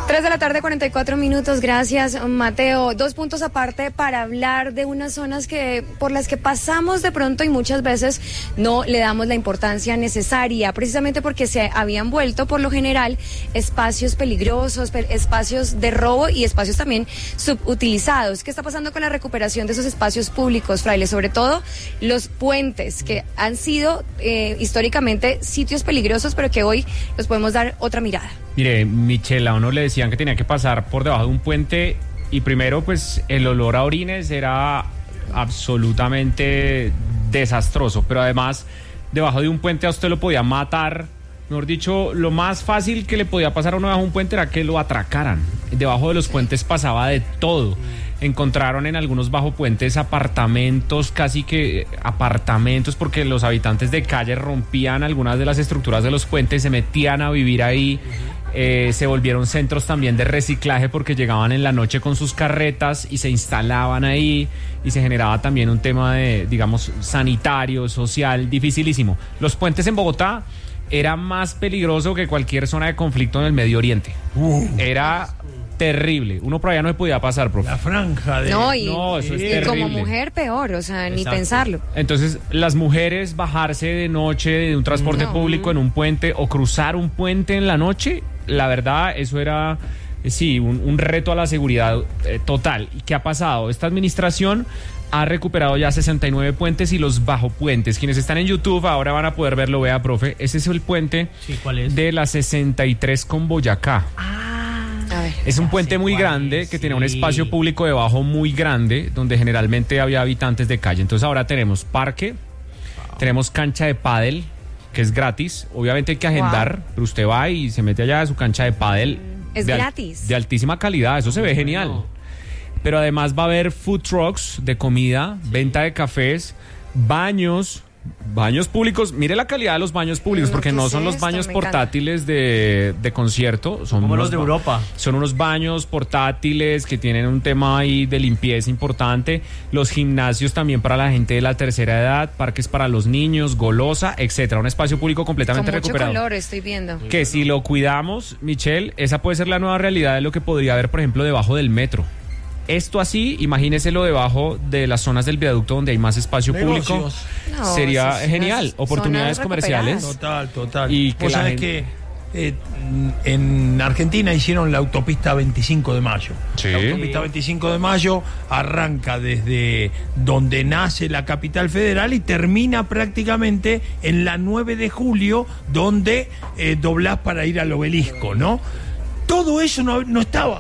3:44 p.m. Gracias, Mateo. 2 puntos aparte para hablar de unas zonas por las que pasamos de pronto y muchas veces no le damos la importancia necesaria, precisamente porque se habían vuelto, por lo general, espacios peligrosos, espacios de robo y espacios también subutilizados. ¿Qué está pasando con la recuperación de esos espacios públicos, Fraile? Sobre todo los puentes, que han sido históricamente sitios peligrosos, pero que hoy los podemos dar otra mirada. Mire, Michelle, a uno le decían que tenía que pasar por debajo de un puente y primero pues el olor a orines era absolutamente desastroso, pero además debajo de un puente a usted lo podía matar. Mejor dicho, lo más fácil que le podía pasar a uno debajo de un puente era que lo atracaran. Debajo de los puentes pasaba de todo. Encontraron en algunos bajo puentes apartamentos, casi que apartamentos, porque los habitantes de calle rompían algunas de las estructuras de los puentes, se metían a vivir ahí. Se volvieron centros también de reciclaje porque llegaban en la noche con sus carretas y se instalaban ahí y se generaba también un tema de, digamos, sanitario, social, dificilísimo. Los puentes en Bogotá era más peligroso que cualquier zona de conflicto en el Medio Oriente. Era terrible. Uno por allá no se podía pasar, profe. La franja de... No, eso es terrible. Como mujer peor, o sea, ni pensarlo. Entonces, las mujeres bajarse de noche de un transporte público en un puente o cruzar un puente en la noche, la verdad, eso era... Sí, un reto a la seguridad total. ¿Y qué ha pasado? Esta administración ha recuperado ya 69 puentes y los bajo puentes. Quienes están en YouTube ahora van a poder verlo. Vea, profe, ese es el puente de la 63 con Boyacá. Es un puente muy grande que tenía un espacio público debajo muy grande donde generalmente había habitantes de calle. Entonces ahora tenemos parque, tenemos cancha de pádel, que es gratis. Obviamente hay que agendar, pero usted va y se mete allá a su cancha de pádel. Es gratis. De altísima calidad, eso se ve genial. Pero además va a haber food trucks de comida, venta de cafés, baños públicos. Mire la calidad de los baños públicos, porque no son los baños portátiles de concierto, son como los de Europa. Son unos baños portátiles que tienen un tema ahí de limpieza importante. Los gimnasios también para la gente de la tercera edad, parques para los niños, golosa, etcétera. Un espacio público completamente recuperado. Mucho color estoy viendo. Que si lo cuidamos, Michelle, esa puede ser la nueva realidad de lo que podría haber, por ejemplo, debajo del metro. Esto así, imagíneselo debajo de las zonas del viaducto donde hay más espacio público. Sería genial. Oportunidades comerciales. Total. Y que vos sabés que en Argentina hicieron la autopista 25 de mayo. Sí. La autopista 25 de mayo arranca desde donde nace la capital federal y termina prácticamente en la 9 de julio, donde doblás para ir al obelisco, ¿no? Todo eso no estaba.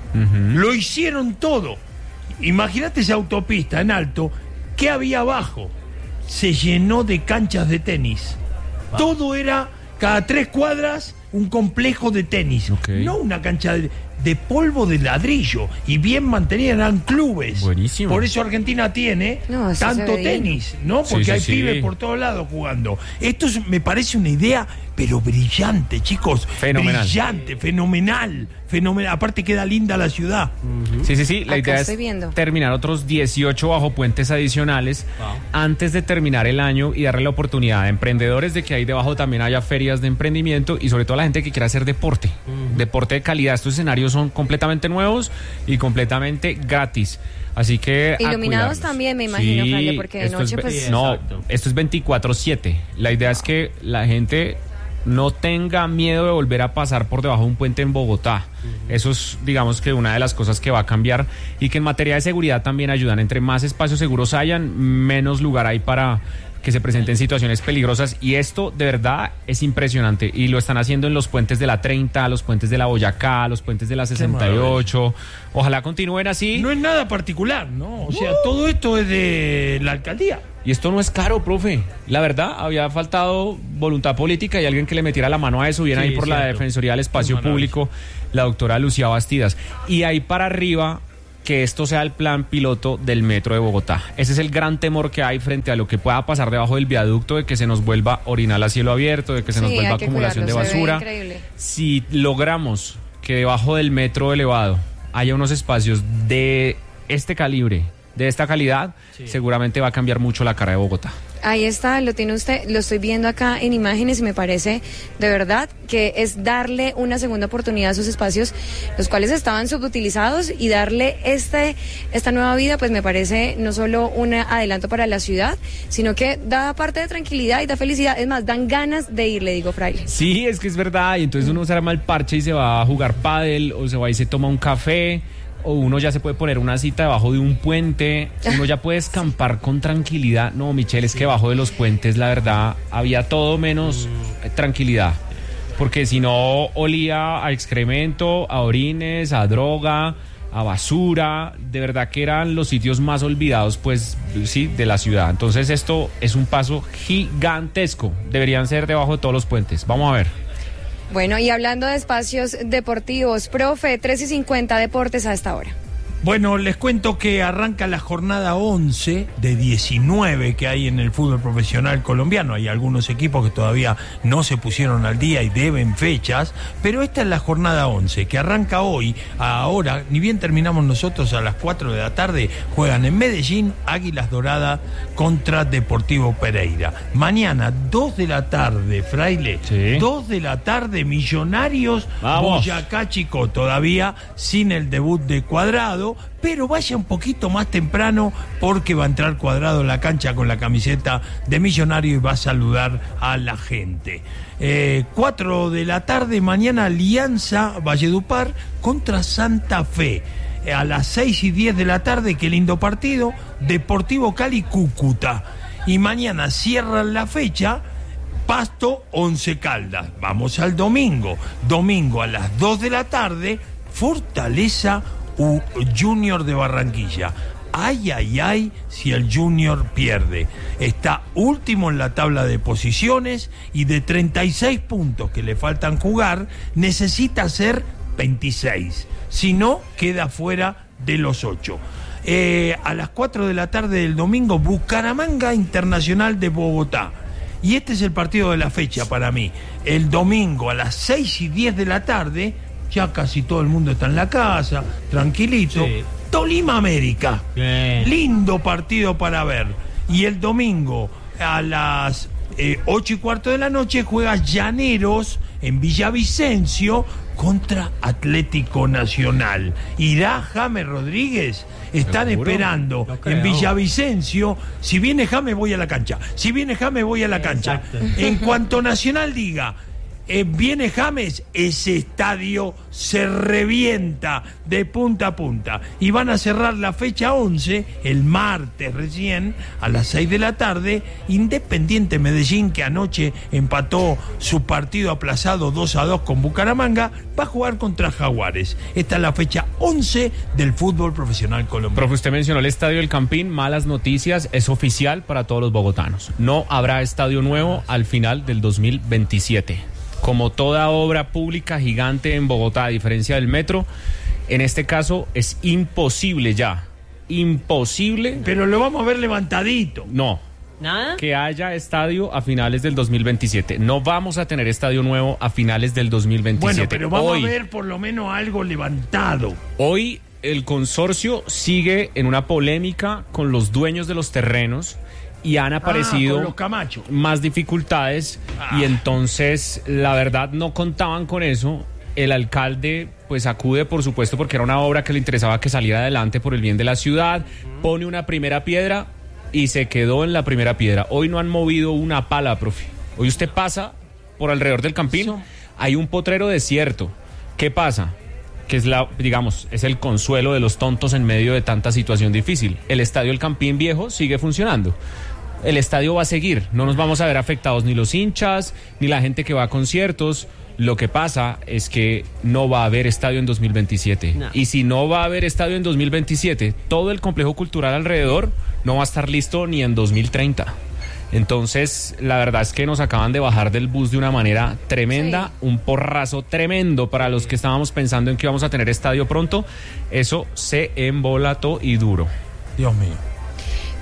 Lo hicieron todo. Imagínate esa autopista en alto. ¿Qué había abajo? Se llenó de canchas de tenis. Todo era, cada 3 cuadras, un complejo de tenis. No una cancha de polvo de ladrillo. Y bien mantenida, eran clubes. Buenísimo. Por eso Argentina tiene tanto tenis, ¿no? Porque hay pibes por todos lados jugando. Esto me parece una idea, pero brillante, chicos. Fenomenal. Brillante, fenomenal. Aparte queda linda la ciudad. Sí. La idea es terminar otros 18 bajo puentes adicionales antes de terminar el año y darle la oportunidad a emprendedores de que ahí debajo también haya ferias de emprendimiento y sobre todo a la gente que quiera hacer deporte. Deporte de calidad. Estos escenarios son completamente nuevos y completamente gratis. Así que iluminados también, me imagino, Fraile, porque de noche pues... No, esto es 24/7. La idea es que la gente no tenga miedo de volver a pasar por debajo de un puente en Bogotá. Eso es, digamos, que una de las cosas que va a cambiar y que en materia de seguridad también ayudan. Entre más espacios seguros hayan, menos lugar hay para que se presenten situaciones peligrosas, y esto de verdad es impresionante y lo están haciendo en los puentes de la 30, los puentes de la Boyacá, los puentes de la 68. Ojalá continúen así. No es nada particular, ¿no? O sea, todo esto es de la alcaldía. Y esto no es caro, profe. La verdad, había faltado voluntad política y alguien que le metiera la mano a eso. Viene ahí por la Defensoría del Espacio Público, la doctora Lucía Bastidas. Y ahí para arriba, que esto sea el plan piloto del metro de Bogotá. Ese es el gran temor que hay frente a lo que pueda pasar debajo del viaducto, de que se nos vuelva orinal a cielo abierto, de que se nos vuelva acumulación de basura. Si logramos que debajo del metro elevado haya unos espacios de este calibre, de esta calidad, seguramente va a cambiar mucho la cara de Bogotá. Ahí está, lo tiene usted, lo estoy viendo acá en imágenes y me parece de verdad que es darle una segunda oportunidad a sus espacios, los cuales estaban subutilizados, y darle esta nueva vida, pues me parece no solo un adelanto para la ciudad, sino que da parte de tranquilidad y da felicidad. Es más, dan ganas de ir, le digo, Fraile. Sí, es que es verdad, y entonces uno se arma el parche y se va a jugar pádel, o se va y se toma un café, o uno ya se puede poner una cita debajo de un puente, uno ya puede escampar con tranquilidad. No, Michelle, es que debajo de los puentes, la verdad, había todo menos tranquilidad. Porque si no, olía a excremento, a orines, a droga, a basura. De verdad que eran los sitios más olvidados, pues, sí, de la ciudad. Entonces esto es un paso gigantesco. Deberían ser debajo de todos los puentes. Vamos a ver. Bueno, y hablando de espacios deportivos, profe, 3:50 deportes a esta hora. Bueno, les cuento que arranca la jornada 11 de 19 que hay en el fútbol profesional colombiano. Hay algunos equipos que todavía no se pusieron al día y deben fechas, pero esta es la jornada 11 que arranca hoy. Ahora, ni bien terminamos nosotros, a las 4 de la tarde, juegan en Medellín Águilas Doradas contra Deportivo Pereira. Mañana, 2 de la tarde, Fraile, Sí. 2 de la tarde, Millonarios, Vamos. Boyacá Chicó, todavía sin el debut de Cuadrado, pero vaya un poquito más temprano porque va a entrar Cuadrado en la cancha con la camiseta de Millonario y va a saludar a la gente. 4 de la tarde mañana, Alianza Valledupar contra Santa Fe. A las 6:10 de la tarde, qué lindo partido, Deportivo Cali Cúcuta. Y mañana cierran la fecha Pasto Once Caldas. Vamos al domingo. Domingo a las 2 de la tarde, Fortaleza Junior de Barranquilla. Ay, ay, ay, si el Junior pierde. Está último en la tabla de posiciones y de 36 puntos que le faltan jugar, necesita hacer 26. Si no, queda fuera de los 8. A las 4 de la tarde del domingo, Bucaramanga Internacional de Bogotá. Y este es el partido de la fecha para mí. El domingo a las 6:10 de la tarde, ya casi todo el mundo está en la casa, tranquilito. Sí. Tolima América. Bien. Lindo partido para ver. Y el domingo a las 8:15 de la noche juega Llaneros en Villavicencio contra Atlético Nacional. ¿Irá James Rodríguez? Están ¿Seguro? esperando No creo. en Villavicencio. Si viene James, voy a la cancha. Si viene James, voy a la cancha. Exacto. En cuanto Nacional diga, viene James, ese estadio se revienta de punta a punta. Y van a cerrar la fecha 11, el martes recién, a las 6 de la tarde, Independiente Medellín, que anoche empató su partido aplazado 2-2 con Bucaramanga, va a jugar contra Jaguares. Esta es la fecha 11 del fútbol profesional colombiano. Profe, usted mencionó el Estadio El Campín, malas noticias, es oficial para todos los bogotanos. No habrá estadio nuevo al final del 2027. Como toda obra pública gigante en Bogotá, a diferencia del metro, en este caso es imposible ya. Imposible. Pero lo vamos a ver levantadito. No. ¿Nada? Que haya estadio a finales del 2027. No vamos a tener estadio nuevo a finales del 2027. Bueno, pero vamos Hoy, a ver por lo menos algo levantado. Hoy el consorcio sigue en una polémica con los dueños de los terrenos y han aparecido con los Camacho. más dificultades y entonces la verdad no contaban con eso. El alcalde pues acude, por supuesto, porque era una obra que le interesaba que saliera adelante por el bien de la ciudad, pone una primera piedra y se quedó en la primera piedra. Hoy no han movido una pala, profe. Hoy usted pasa por alrededor del Campín, hay un potrero desierto. ¿Qué pasa? Que es es el consuelo de los tontos en medio de tanta situación difícil. El estadio El Campín viejo sigue funcionando. El estadio va a seguir, no nos vamos a ver afectados ni los hinchas, ni la gente que va a conciertos. Lo que pasa es que no va a haber estadio en 2027. No. Y si no va a haber estadio en 2027, todo el complejo cultural alrededor no va a estar listo ni en 2030. Entonces, la verdad es que nos acaban de bajar del bus de una manera tremenda, Sí. un porrazo tremendo para los que estábamos pensando en que íbamos a tener estadio pronto. Eso se embolató y duro. Dios mío.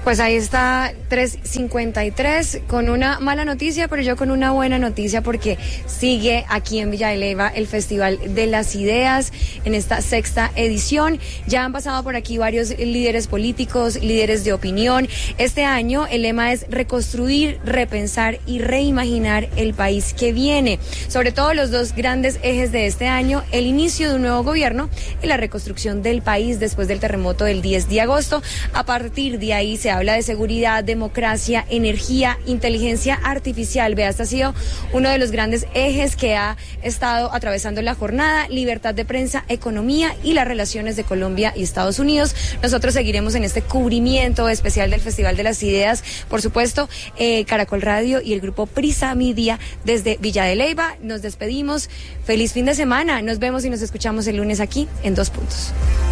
Pues ahí está 3:53 con una mala noticia, pero yo con una buena noticia porque sigue aquí en Villa de Leyva el Festival de las Ideas en esta 6ª edición. Ya han pasado por aquí varios líderes políticos, líderes de opinión. Este año el lema es reconstruir, repensar y reimaginar el país que viene. Sobre todo los dos grandes ejes de este año, el inicio de un nuevo gobierno y la reconstrucción del país después del terremoto del 10 de agosto. A partir de ahí se habla de seguridad, democracia, energía, inteligencia artificial. Vea, este ha sido uno de los grandes ejes que ha estado atravesando la jornada, libertad de prensa, economía y las relaciones de Colombia y Estados Unidos. Nosotros seguiremos en este cubrimiento especial del Festival de las Ideas, por supuesto, Caracol Radio y el grupo Prisa Media desde Villa de Leyva. Nos despedimos. Feliz fin de semana. Nos vemos y nos escuchamos el lunes aquí en 2 Puntos.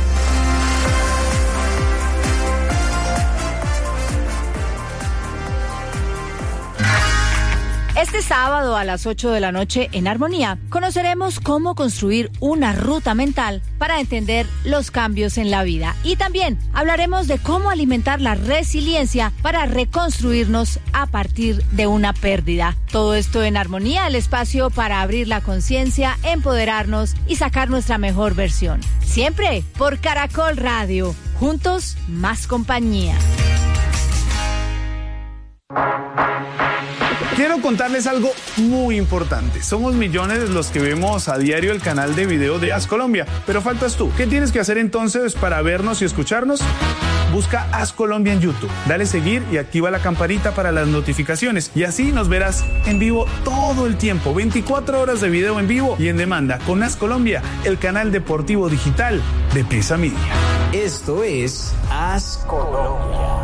Este sábado a las 8 de la noche en Armonía conoceremos cómo construir una ruta mental para entender los cambios en la vida. Y también hablaremos de cómo alimentar la resiliencia para reconstruirnos a partir de una pérdida. Todo esto en Armonía, el espacio para abrir la conciencia, empoderarnos y sacar nuestra mejor versión. Siempre por Caracol Radio. Juntos, más compañía. Quiero contarles algo muy importante. Somos millones los que vemos a diario el canal de video de As Colombia, pero faltas tú. ¿Qué tienes que hacer entonces para vernos y escucharnos? Busca As Colombia en YouTube, dale seguir y activa la campanita para las notificaciones y así nos verás en vivo todo el tiempo, 24 horas de video en vivo y en demanda con As Colombia, el canal deportivo digital de Prisa Media. Esto es As Colombia.